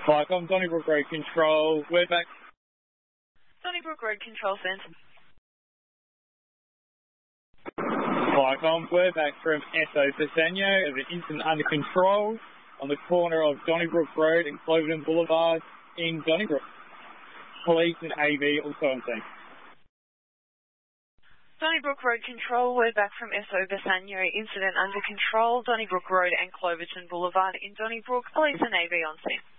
Flycom, Donnybrook Road Control, we're back. Donnybrook Road Control Centre. Flycom, we're back from SO Pesano of an incident under control on the corner of Donnybrook Road and Cloverton Boulevard in Donnybrook. Police and AV also on scene. Donnybrook Road Control, we're back from SO Pesano. Incident under control, Donnybrook Road and Cloverton Boulevard in Donnybrook. Police and AV on scene.